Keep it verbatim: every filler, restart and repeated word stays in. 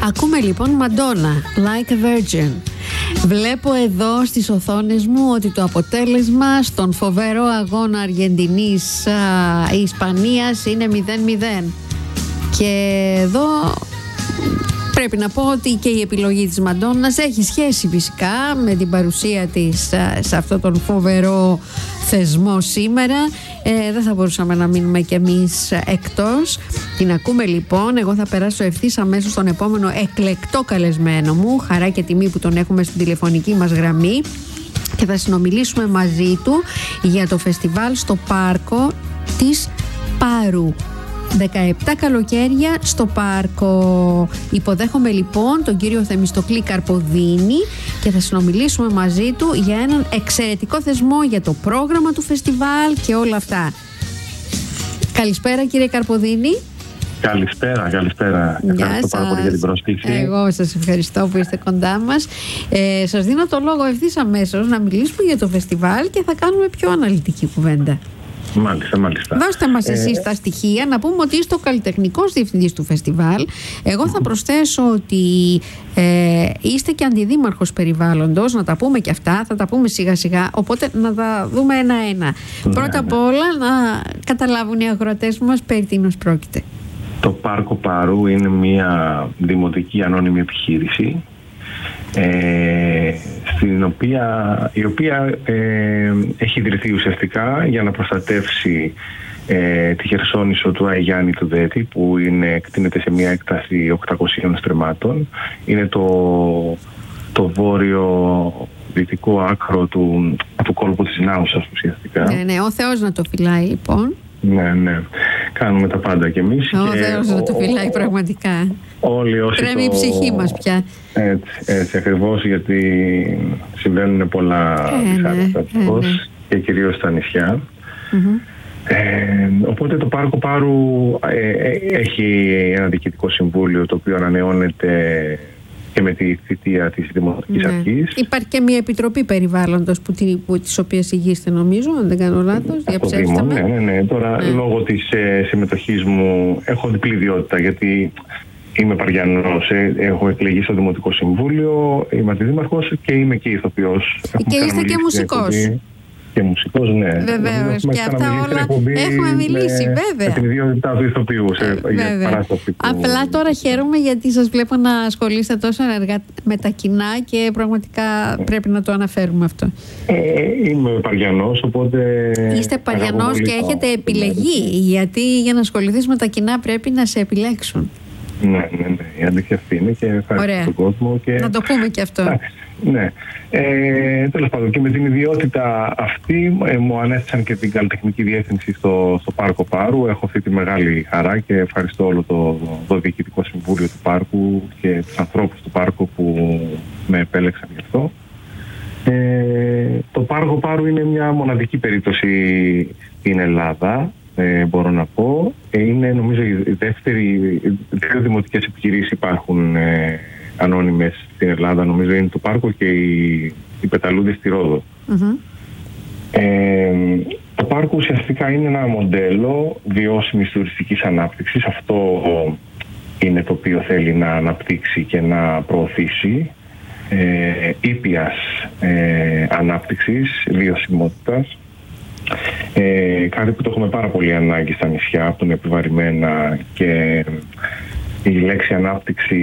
Ακούμε λοιπόν Μαντόνα, Like a Virgin. Βλέπω εδώ στις οθόνες μου ότι το αποτέλεσμα στον φοβερό αγώνα Αργεντινής-Ισπανίας είναι μηδέν μηδέν. Και εδώ πρέπει να πω ότι και η επιλογή της Μαντόνας έχει σχέση φυσικά με την παρουσία της σε αυτόν τον φοβερό θεσμό σήμερα. Ε, δεν θα μπορούσαμε να μείνουμε κι εμείς εκτός. Την ακούμε λοιπόν. Εγώ θα περάσω ευθύς αμέσως στον επόμενο εκλεκτό καλεσμένο μου. Χαρά και τιμή που τον έχουμε στην τηλεφωνική μας γραμμή και θα συνομιλήσουμε μαζί του για το φεστιβάλ στο πάρκο της Πάρου. δεκαεπτά καλοκαίρια στο πάρκο. Υποδέχομαι λοιπόν τον κύριο Θεμιστοκλή Καρποδίνη και θα συνομιλήσουμε μαζί του για έναν εξαιρετικό θεσμό, για το πρόγραμμα του φεστιβάλ και όλα αυτά. Καλησπέρα κύριε Καρποδίνη. Καλησπέρα, καλησπέρα. Ευχαριστώ πάρα πολύ για την πρόσκληση. Εγώ σας ευχαριστώ που είστε κοντά μας. Ε, σας δίνω το λόγο ευθύς αμέσως να μιλήσουμε για το φεστιβάλ και θα κάνουμε πιο αναλυτική κουβέντα. Μάλιστα, μάλιστα. Δώστε μας εσείς ε... τα στοιχεία, να πούμε ότι είστε ο καλλιτεχνικός διευθυντής του φεστιβάλ. Εγώ θα προσθέσω ότι ε, είστε και αντιδήμαρχος περιβάλλοντος, να τα πούμε και αυτά, θα τα πούμε σιγά σιγά, οπότε να τα δούμε ένα-ένα. Ναι, Πρώτα απ' όλα να καταλάβουν οι αγροτές μας περί τίνος πρόκειται. Το Πάρκο Πάρου είναι μια δημοτική ανώνυμη επιχείρηση, Ε, στην οποία, η οποία ε, έχει ιδρυθεί ουσιαστικά για να προστατεύσει ε, τη Χερσόνησο του Άι Γιάννη του Δέτη, που είναι, εκτείνεται σε μια έκταση οκτακοσίων στρεμμάτων. Είναι το, το βόρειο δυτικό άκρο του, του κόλπου της Νάουσας ουσιαστικά. Ναι, ναι, ο Θεός να το φυλάει λοιπόν. Ναι, ναι. Κάνουμε τα πάντα κι εμείς. Ο Θεός να το φυλάει πραγματικά. Όλοι όσοι τρέμει το... η ψυχή μας πια. Έτσι, έτσι ακριβώς, γιατί συμβαίνουν πολλά δυσάρεστα ε, ναι, ε, ναι. και κυρίως στα νησιά. Mm-hmm. Ε, οπότε το Πάρκο Πάρου ε, ε, έχει ένα διοικητικό συμβούλιο το οποίο ανανεώνεται και με τη θητεία της Δημοτικής ναι. Αρχής. Υπάρχει και μια επιτροπή περιβάλλοντος που, που, της οποίας ηγείστε, νομίζω, αν δεν κάνω λάθος. Διαψεύστε με. Ναι, ναι, ναι. Τώρα ναι. λόγω της ε, συμμετοχής μου έχω διπλή ιδιότητα, γιατί είμαι Παριανός, ε, έχω εκλεγεί στο Δημοτικό Συμβούλιο, είμαι αντιδήμαρχος και είμαι και ηθοποιός. Και είστε και μουσικός. Και μουσικός, ναι. Βεβαίως. Και αυτά όλα έχουμε μιλήσει, με, βέβαια. Με την ιδιότητά του ηθοποιού σε ε, παράσταση που... Απλά τώρα χαίρομαι γιατί σας βλέπω να ασχολείστε τόσο ενεργά με τα κοινά και πραγματικά ε. πρέπει να το αναφέρουμε αυτό. Ε, είμαι Παριανός, οπότε... Είστε Παριανός και έχετε επιλεγεί, γιατί για να ασχοληθείς με τα κοινά πρέπει να σε επιλέξουν. Ναι, ναι, ναι. Η αλήθεια αυτή είναι και ευχαριστώ τον κόσμο. Και... Να το πούμε και αυτό. Ναι. Ε, τέλος πάντων, και με την ιδιότητα αυτή ε, μου ανέθεσαν και την καλλιτεχνική διεύθυνση στο, στο Πάρκο Πάρου. Έχω αυτή τη μεγάλη χαρά και ευχαριστώ όλο το, το διοικητικό συμβούλιο του πάρκου και τους ανθρώπους του πάρκου που με επέλεξαν γι' αυτό. Ε, το Πάρκο Πάρου είναι μια μοναδική περίπτωση στην Ελλάδα. Ε, μπορώ να πω. Ε, είναι νομίζω η δεύτερη, δύο δημοτικές επιχειρήσεις υπάρχουν ε, ανώνυμες στην Ελλάδα. Νομίζω είναι το πάρκο και οι, οι πεταλούδες στη Ρόδο. Mm-hmm. Ε, το πάρκο ουσιαστικά είναι ένα μοντέλο βιώσιμης τουριστικής ανάπτυξης. Αυτό είναι το οποίο θέλει να αναπτύξει και να προωθήσει. Ε, ήπιας ε, ανάπτυξης, βιωσιμότητας. Ε, κάτι που το έχουμε πάρα πολύ ανάγκη στα νησιά, που είναι επιβαρημένα, και η λέξη ανάπτυξη